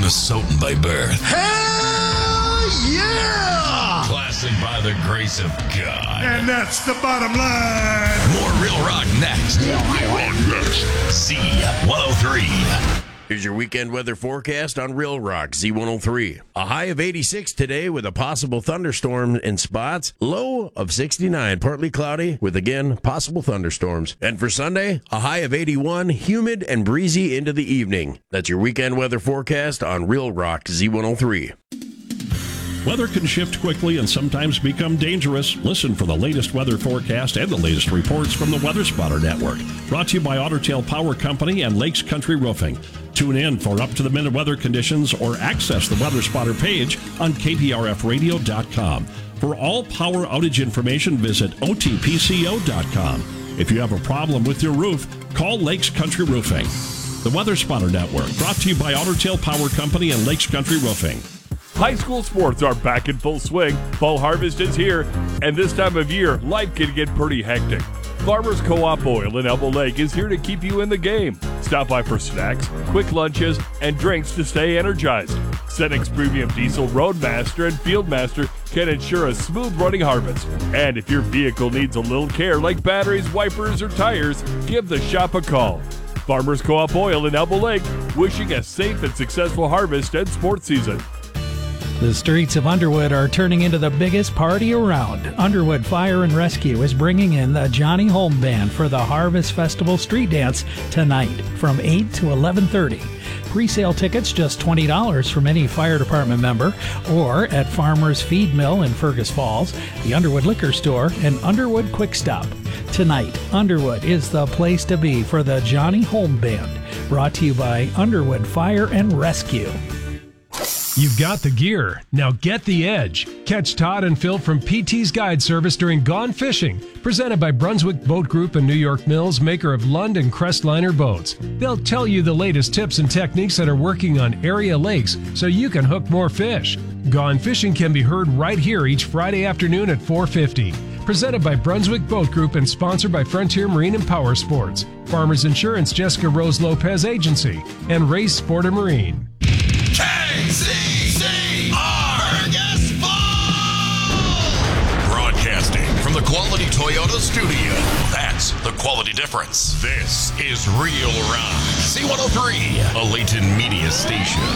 Minnesotan by birth. Hell yeah! Classic by the grace of God. And that's the bottom line. More Real Rock next. Z103. Here's your weekend weather forecast on Real Rock Z103. A high of 86 today with a possible thunderstorm in spots. Low of 69, partly cloudy with, again, possible thunderstorms. And for Sunday, a high of 81, humid and breezy into the evening. That's your weekend weather forecast on Real Rock Z103. Weather can shift quickly and sometimes become dangerous. Listen for the latest weather forecast and the latest reports from the Weather Spotter Network. Brought to you by Otter Tail Power Company and Lakes Country Roofing. Tune in for up-to-the-minute weather conditions or access the Weather Spotter page on kprfradio.com. For all power outage information, visit otpco.com. If you have a problem with your roof, call Lakes Country Roofing. The Weather Spotter Network, brought to you by Otter Tail Power Company and Lakes Country Roofing. High school sports are back in full swing. Fall harvest is here, and this time of year, life can get pretty hectic. Farmers Co-op Oil in Elbow Lake is here to keep you in the game. Stop by for snacks, quick lunches, and drinks to stay energized. Cenex Premium Diesel Roadmaster and Fieldmaster can ensure a smooth running harvest. And if your vehicle needs a little care like batteries, wipers, or tires, give the shop a call. Farmers Co-op Oil in Elbow Lake, wishing a safe and successful harvest and sports season. The streets of Underwood are turning into the biggest party around. Underwood Fire and Rescue is bringing in the Johnny Holm Band for the Harvest Festival Street Dance tonight from 8 to 11:30. Pre-sale tickets just $20 from any fire department member or at Farmers Feed Mill in Fergus Falls, the Underwood Liquor Store, and Underwood Quick Stop. Tonight, Underwood is the place to be for the Johnny Holm Band. Brought to you by Underwood Fire and Rescue. You've got the gear. Now get the edge. Catch Todd and Phil from PT's Guide Service during Gone Fishing, presented by Brunswick Boat Group and New York Mills, maker of Lund and Crestliner boats. They'll tell you the latest tips and techniques that are working on area lakes so you can hook more fish. Gone Fishing can be heard right here each Friday afternoon at 4:50. Presented by Brunswick Boat Group and sponsored by Frontier Marine and Power Sports, Farmers Insurance, Jessica Rose Lopez Agency, and Race Sport and Marine. KCCR Fergus Falls! Broadcasting from the Quality Toyota Studio. That's the quality difference. This is Real Rock. C103, a Layton Media station.